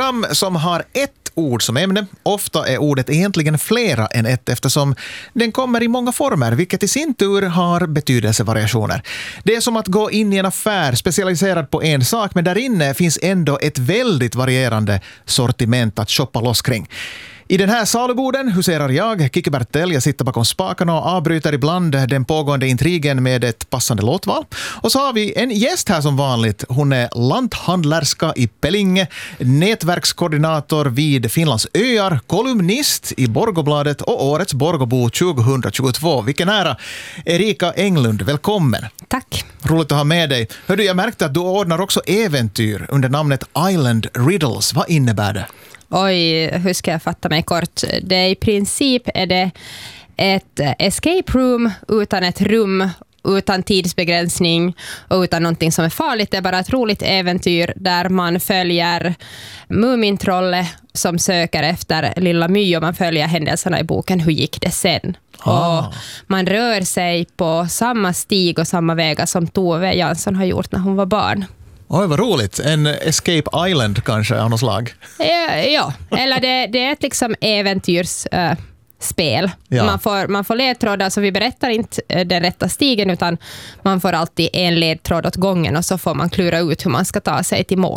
program som har ett ord som ämne. Ofta är ordet egentligen flera än ett eftersom den kommer i många former, vilket i sin tur har betydelsevariationer. Det är som att gå in i en affär specialiserad på en sak, men där inne finns ändå ett väldigt varierande sortiment att shoppa loss kring. I den här saluboden huserar jag, Kiki Bertell. Jag sitter bakom spakarna och avbryter ibland den pågående intrigen med ett passande låtval. Och så har vi en gäst här som vanligt. Hon är lanthandlerska i Pellinge, nätverkskoordinator vid Finlands öar, kolumnist i Borgobladet och årets Borgobo 2022. Vilken ära! Erika Englund, välkommen. Tack. Roligt att ha med dig. Hördu, jag märkte att du ordnar också äventyr under namnet Island Riddles. Vad innebär det? Oj, hur ska jag fatta mig kort? I princip är det ett escape room utan ett rum, utan tidsbegränsning och utan någonting som är farligt. Det är bara ett roligt äventyr där man följer Mumintrollet som söker efter Lilla My och man följer händelserna i boken Hur gick det sen? Och man rör sig på samma stig och samma vägar som Tove Jansson har gjort när hon var barn. Oj, vad roligt. En Escape Island kanske av något slag. Ja, eller det är ett liksom äventyrsspel. Ja. Man får ledtrådar, så vi berättar inte den rätta stigen utan man får alltid en ledtråd åt gången och så får man klura ut hur man ska ta sig till mål.